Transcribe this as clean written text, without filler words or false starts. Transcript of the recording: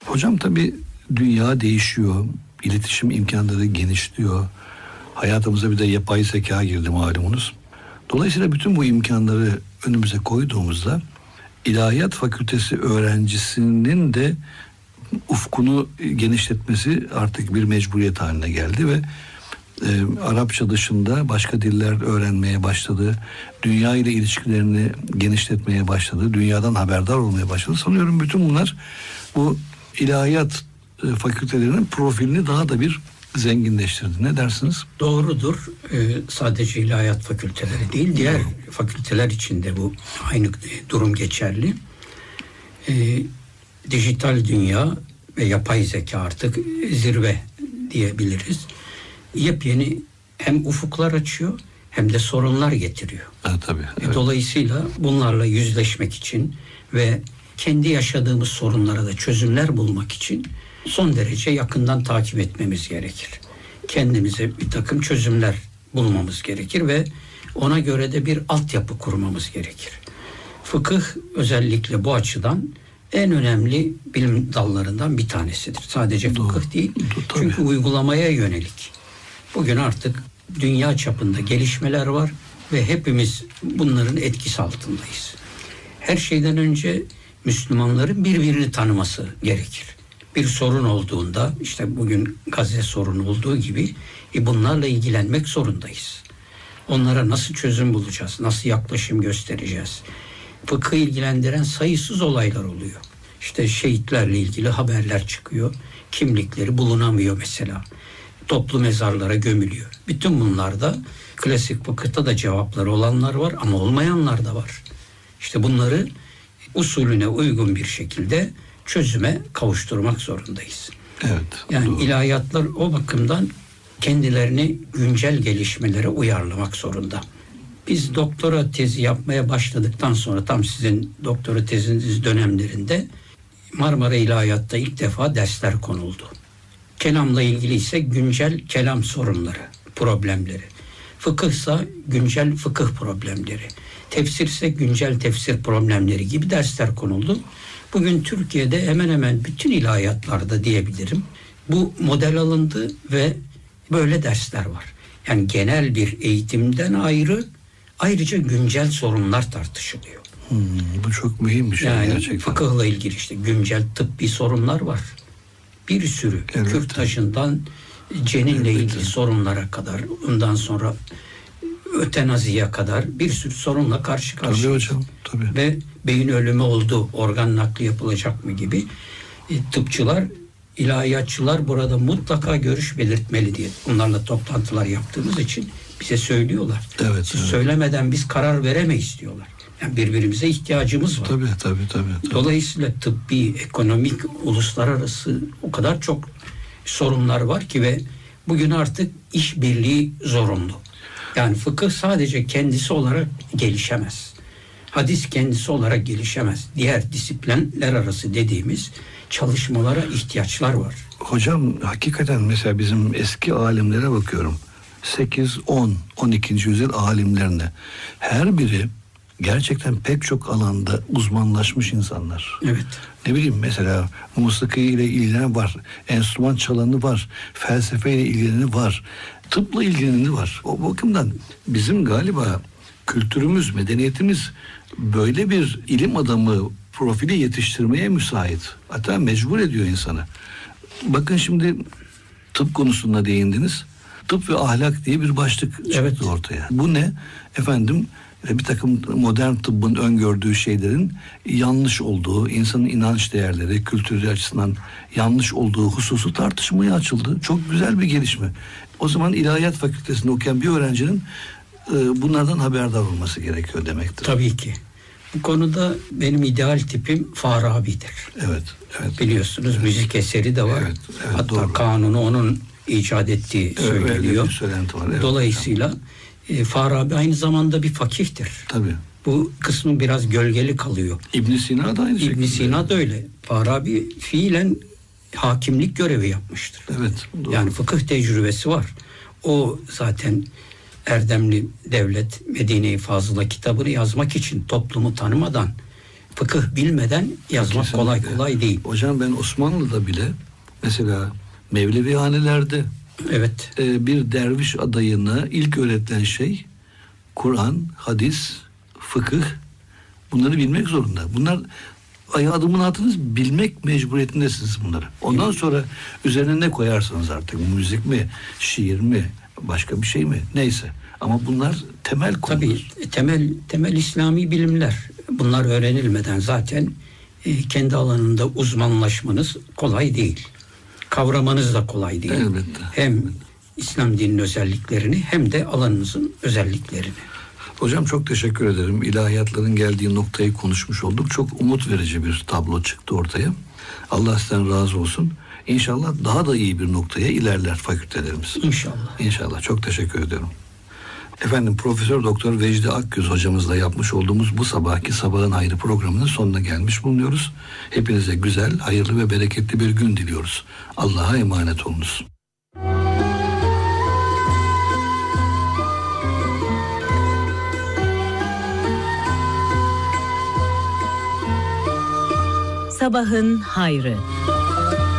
Hocam tabii dünya değişiyor, iletişim imkanları genişliyor. Hayatımıza bir de yapay zeka girdi malumunuz. Dolayısıyla bütün bu imkanları önümüze koyduğumuzda İlahiyat Fakültesi öğrencisinin de ufkunu genişletmesi artık bir mecburiyet haline geldi ve Arapça dışında başka diller öğrenmeye başladı. Dünya ile ilişkilerini genişletmeye başladı. Dünyadan haberdar olmaya başladı. Sanıyorum bütün bunlar bu ilahiyat fakültelerinin profilini daha da bir zenginleştirdi. Ne dersiniz? Doğrudur. Sadece ilahiyat fakülteleri değil, diğer fakülteler için de bu aynı durum geçerli. Dijital dünya ve yapay zeka artık zirve diyebiliriz. Yepyeni hem ufuklar açıyor hem de sorunlar getiriyor. Tabii. Evet. Dolayısıyla bunlarla yüzleşmek için ve kendi yaşadığımız sorunlara da çözümler bulmak için son derece yakından takip etmemiz gerekir. Kendimize bir takım çözümler bulmamız gerekir ve ona göre de bir altyapı kurmamız gerekir. Fıkıh özellikle bu açıdan en önemli bilim dallarından bir tanesidir. Sadece fıkıh değil, çünkü uygulamaya yönelik. Bugün artık dünya çapında gelişmeler var ve hepimiz bunların etkisi altındayız. Her şeyden önce Müslümanların birbirini tanıması gerekir. Bir sorun olduğunda, işte bugün Gazze sorunu olduğu gibi bunlarla ilgilenmek zorundayız. Onlara nasıl çözüm bulacağız, nasıl yaklaşım göstereceğiz? Fıkhı ilgilendiren sayısız olaylar oluyor. İşte şehitlerle ilgili haberler çıkıyor. Kimlikleri bulunamıyor mesela. Toplu mezarlara gömülüyor. Bütün bunlarda klasik fıkıhta da cevapları olanlar var ama olmayanlar da var. İşte bunları usulüne uygun bir şekilde çözüme kavuşturmak zorundayız. Evet. Yani doğru. ilahiyatlar o bakımdan kendilerini güncel gelişmelere uyarlamak zorunda. Biz doktora tezi yapmaya başladıktan sonra tam sizin doktora teziniz dönemlerinde Marmara İlahiyat'ta ilk defa dersler konuldu. Kelamla ilgili ise güncel kelam sorunları, problemleri. Fıkıhsa güncel fıkıh problemleri. Tefsirse güncel tefsir problemleri gibi dersler konuldu. Bugün Türkiye'de hemen hemen bütün ilahiyatlarda diyebilirim. Bu model alındı ve böyle dersler var. Yani genel bir eğitimden ayrıca güncel sorunlar tartışılıyor. Bu çok mühim bir şey yani gerçekten. Fıkıhla ilgili işte güncel tıbbi sorunlar var. Bir sürü kürtajından ceninle ilgili sorunlara kadar, ondan sonra ötenaziye kadar bir sürü sorunla karşı karşıyayız. Tabii hocam, tabii. Ve beyin ölümü oldu, organ nakli yapılacak mı gibi tıpçılar, ilahiyatçılar burada mutlaka görüş belirtmeli diye onlarla toplantılar yaptığımız için bize söylüyorlar. Evet, Siz söylemeden biz karar veremeyiz diyorlar. Yani birbirimize ihtiyacımız var. Tabii. Dolayısıyla tıbbi, ekonomik, uluslararası o kadar çok sorunlar var ki ve bugün artık işbirliği zorunlu. Yani fıkıh sadece kendisi olarak gelişemez. Hadis kendisi olarak gelişemez. Diğer disiplinler arası dediğimiz çalışmalara ihtiyaçlar var. Hocam hakikaten mesela bizim eski alimlere bakıyorum. 8, 10, 12. yüzyıl alimlerine. Her biri gerçekten pek çok alanda uzmanlaşmış insanlar. Evet. Ne bileyim mesela musiki ile ilgilenen var. Enstrüman çalanı var. Felsefeyle ilgileni var. Tıpla ilgileni var. O bakımdan bizim galiba kültürümüz, medeniyetimiz böyle bir ilim adamı profili yetiştirmeye müsait. Hatta mecbur ediyor insanı. Bakın şimdi tıp konusunda değindiniz. Tıp ve ahlak diye bir başlık çıktı ortaya. Bu ne? Efendim bir takım modern tıbbın öngördüğü şeylerin yanlış olduğu, insanın inanç değerleri, kültürü açısından yanlış olduğu hususu tartışmaya açıldı. Çok güzel bir gelişme. O zaman İlahiyat Fakültesi'nde okuyan bir öğrencinin bunlardan haberdar olması gerekiyor demektir. Tabii ki. Bu konuda benim ideal tipim Farabi'dir. Evet. Biliyorsunuz müzik eseri de var. Evet, hatta doğru. Kanunu onun icat ettiği söyleniyor. Bir söylenti var. Evet. Dolayısıyla Farabi aynı zamanda bir fakihtir. Tabii. Bu kısmı biraz gölgeli kalıyor. İbn Sina da aynı şekilde. İbn Sina da öyle. Farabi fiilen hakimlik görevi yapmıştır. Evet. Doğru. Yani fıkıh tecrübesi var. O zaten Erdemli Devlet Medine-i Fazıla kitabını yazmak için toplumu tanımadan fıkıh bilmeden yazmak Kesinlikle. kolay değil. Hocam ben Osmanlı'da bile mesela Mevlevihanelerde Evet. bir derviş adayına ilk öğretilen şey Kur'an, hadis, fıkıh, bunları bilmek zorunda. Bunlar adımını atınız, bilmek mecburiyetindesiniz bunları. Ondan sonra üzerine ne koyarsanız artık, müzik mi, şiir mi, başka bir şey mi, neyse. Ama bunlar temel konular. Tabii temel İslami bilimler. Bunlar öğrenilmeden zaten kendi alanında uzmanlaşmanız kolay değil. Kavramanız da kolay değil. Elbette. Hem İslam dininin özelliklerini hem de alanınızın özelliklerini. Hocam çok teşekkür ederim. İlahiyatların geldiği noktayı konuşmuş olduk. Çok umut verici bir tablo çıktı ortaya. Allah sizden razı olsun. İnşallah daha da iyi bir noktaya ilerler fakültelerimiz. İnşallah. İnşallah. Çok teşekkür ediyorum. Efendim, Profesör Doktor Vecdi Akgüz hocamızla yapmış olduğumuz bu sabahki Sabahın Hayrı programının sonuna gelmiş bulunuyoruz. Hepinize güzel, hayırlı ve bereketli bir gün diliyoruz. Allah'a emanet olunuz. Sabahın Hayrı.